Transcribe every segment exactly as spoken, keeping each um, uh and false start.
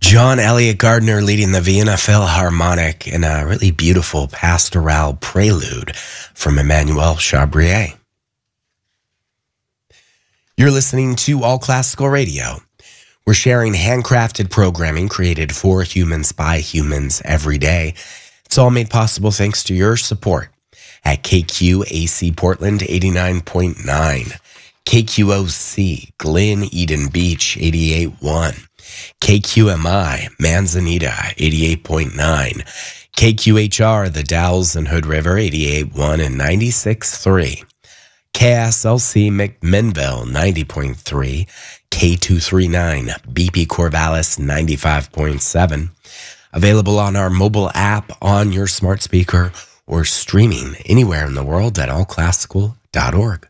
John Elliott Gardner leading the Vienna Philharmonic in a really beautiful pastoral prelude from Emmanuel Chabrier. You're listening to All Classical Radio. We're sharing handcrafted programming created for humans by humans every day. It's all made possible thanks to your support at K Q A C Portland eighty-nine point nine, K Q O C Glen Eden Beach eighty-eight point one, K Q M I Manzanita eighty-eight point nine, K Q H R The Dalles and Hood River eighty-eight point one and ninety-six point three, K S L C McMinnville ninety point three, K two thirty-nine B P Corvallis ninety-five point seven. Available on our mobile app, on your smart speaker, or streaming anywhere in the world at all classical dot org.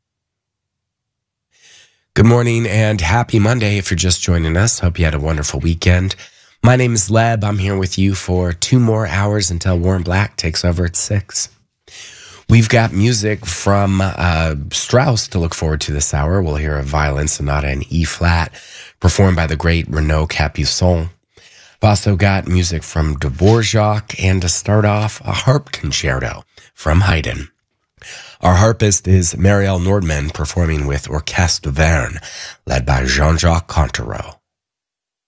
Good morning and happy Monday if you're just joining us. Hope you had a wonderful weekend. My name is Leb. I'm here with you for two more hours until Warren Black takes over at six. We've got music from uh, Strauss to look forward to this hour. We'll hear a violin sonata in E-flat performed by the great Renaud Capuçon. We've also got music from Dvorak, and to start off, a harp concerto from Haydn. Our harpist is Marielle Nordman, performing with Orchestre Verne, led by Jean-Jacques Contereau.